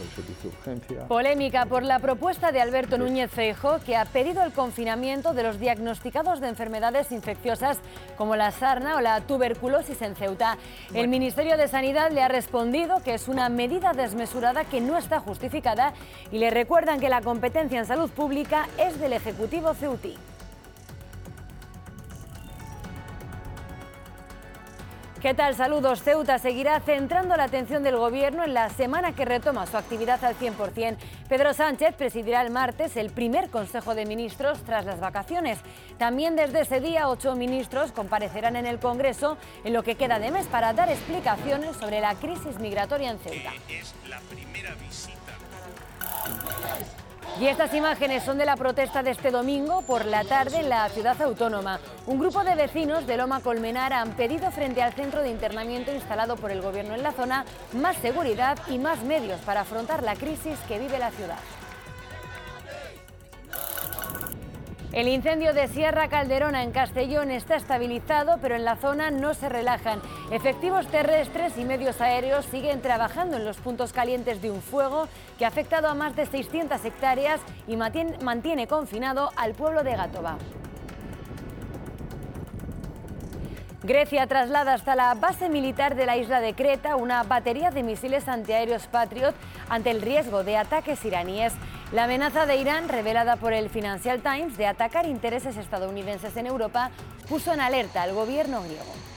Polémica por la propuesta de Alberto Núñez Feijóo, que ha pedido el confinamiento de los diagnosticados de enfermedades infecciosas como la sarna o la tuberculosis en Ceuta. El Ministerio de Sanidad le ha respondido que es una medida desmesurada que no está justificada y le recuerdan que la competencia en salud pública es del Ejecutivo ceutí. ¿Qué tal? Saludos. Ceuta seguirá centrando la atención del Gobierno en la semana que retoma su actividad al 100%. Pedro Sánchez presidirá el martes el primer Consejo de Ministros tras las vacaciones. También desde ese día 8 ministros comparecerán en el Congreso en lo que queda de mes para dar explicaciones sobre la crisis migratoria en Ceuta. Es la primera visita. Y estas imágenes son de la protesta de este domingo por la tarde en la ciudad autónoma. Un grupo de vecinos de Loma Colmenar han pedido frente al centro de internamiento instalado por el Gobierno en la zona más seguridad y más medios para afrontar la crisis que vive la ciudad. El incendio de Sierra Calderona en Castellón está estabilizado, pero en la zona no se relajan. Efectivos terrestres y medios aéreos siguen trabajando en los puntos calientes de un fuego que ha afectado a más de 600 hectáreas y mantiene confinado al pueblo de Gátova. Grecia traslada hasta la base militar de la isla de Creta una batería de misiles antiaéreos Patriot ante el riesgo de ataques iraníes. La amenaza de Irán, revelada por el Financial Times, de atacar intereses estadounidenses en Europa, puso en alerta al gobierno griego.